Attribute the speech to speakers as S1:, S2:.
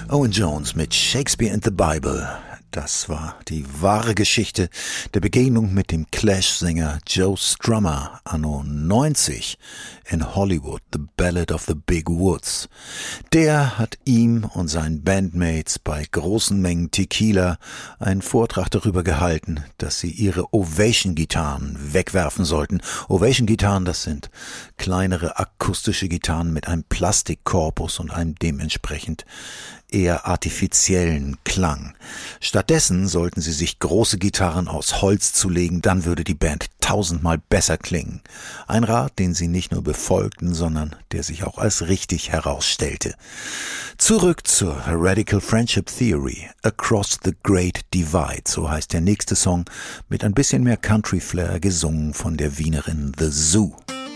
S1: Owen Jones mit Shakespeare and the Bible. Das war die wahre Geschichte der Begegnung mit dem Clash-Sänger Joe Strummer anno 90 in Hollywood, The Ballad of the Big Woods. Der hat ihm und seinen Bandmates bei großen Mengen Tequila einen Vortrag darüber gehalten, dass sie ihre Ovation-Gitarren wegwerfen sollten. Ovation-Gitarren, das sind kleinere akustische Gitarren mit einem Plastikkorpus und einem dementsprechend eher artifiziellen Klang. Stattdessen sollten sie sich große Gitarren aus Holz zulegen, dann würde die Band 1000-mal besser klingen. Ein Rat, den sie nicht nur befolgten, sondern der sich auch als richtig herausstellte. Zurück zur Radical Friendship Theory, Across the Great Divide, so heißt der nächste Song, mit ein bisschen mehr Country-Flair, gesungen von der Wienerin The Zoo.